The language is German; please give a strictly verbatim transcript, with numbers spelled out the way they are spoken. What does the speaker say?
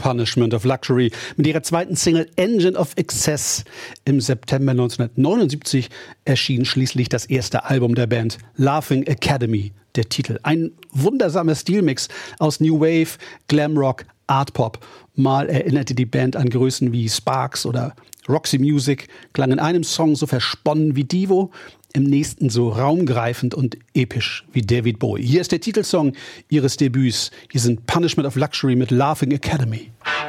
Punishment of Luxury mit ihrer zweiten Single Engine of Excess. Im September neunzehnhundertneunundsiebzig erschien schließlich das erste Album der Band, Laughing Academy, der Titel. Ein wundersamer Stilmix aus New Wave, Glamrock, Artpop. Mal erinnerte die Band an Größen wie Sparks oder Roxy Music, klang in einem Song so versponnen wie Divo, im nächsten so raumgreifend und episch wie David Bowie. Hier ist der Titelsong ihres Debüts. Hier sind Punishment of Luxury mit Laughing Academy.